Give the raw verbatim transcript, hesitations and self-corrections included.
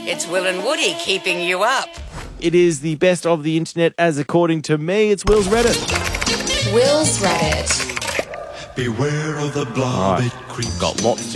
It's Will and Woody keeping you up. It is the best of the internet, as according to me, it's Will's Reddit. Will's Reddit. Beware of the blob, Right. it creeps. Got lots to